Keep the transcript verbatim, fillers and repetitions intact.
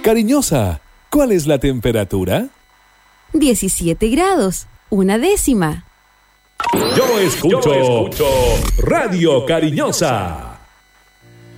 Cariñosa, ¿cuál es la temperatura? diecisiete grados, una décima. Yo escucho, Yo escucho Radio Cariñosa.